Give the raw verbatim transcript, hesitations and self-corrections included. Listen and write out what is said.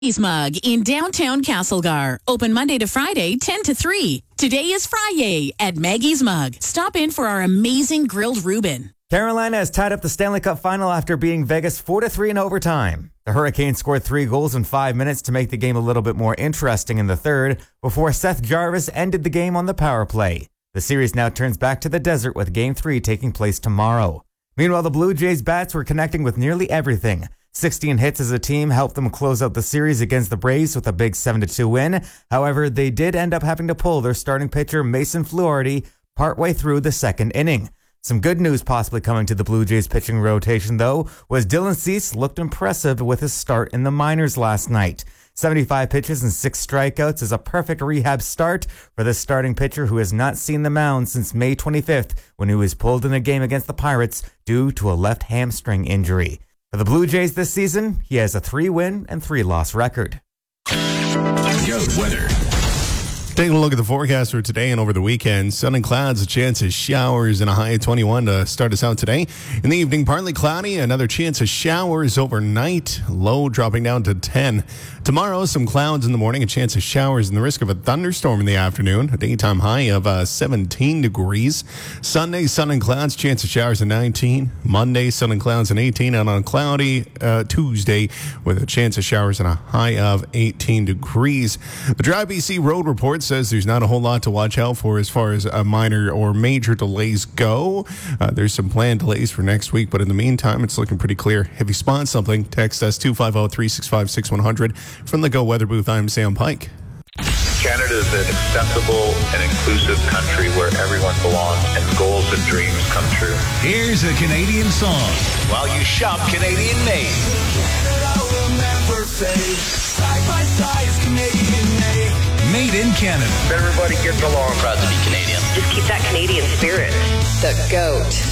Maggie's Mug in downtown Castlegar. Open Monday to Friday, ten to three. Today is Friday at Maggie's Mug. Stop in for our amazing grilled Reuben. Carolina has tied up the Stanley Cup final after beating Vegas four to three in overtime. The Hurricanes scored three goals in five minutes to make the game a little bit more interesting in the third before Seth Jarvis ended the game on the power play. The series now turns back to the desert with Game three taking place tomorrow. Meanwhile, the Blue Jays bats were connecting with nearly everything. sixteen hits as a team helped them close out the series against the Braves with a big seven to two win. However, they did end up having to pull their starting pitcher Mason Fluharty partway through the second inning. Some good news possibly coming to the Blue Jays pitching rotation, though, was Dylan Cease looked impressive with his start in the minors last night. seventy-five pitches and six strikeouts is a perfect rehab start for the starting pitcher who has not seen the mound since May twenty-fifth when he was pulled in a game against the Pirates due to a left hamstring injury. For the Blue Jays this season, he has a three-win and three-loss record. Good weather. Taking a look at the forecast for today and over the weekend. Sun and clouds, a chance of showers, and a high of twenty-one to start us out today. In the evening, partly cloudy, another chance of showers overnight. Low dropping down to ten. Tomorrow, some clouds in the morning, a chance of showers, and the risk of a thunderstorm in the afternoon. A daytime high of uh, seventeen degrees. Sunday, sun and clouds, chance of showers at nineteen. Monday, sun and clouds at eighteen. And on a cloudy uh, Tuesday with a chance of showers and a high of eighteen degrees. The Drive B C Road Report says there's not a whole lot to watch out for as far as uh, minor or major delays go. Uh, there's some planned delays for next week, but in the meantime, it's looking pretty clear. If you spot something, text us two five zero, three six five, six one zero zero. From the Go Weather Booth, I'm Sam Pike. Canada is an acceptable and inclusive country where everyone belongs and goals and dreams come true. Here's a Canadian song while you shop Canadian made. Side by side is Canadian made. Made in Canada. Everybody gets along. Proud to be Canadian. Just keep that Canadian spirit. The GOAT.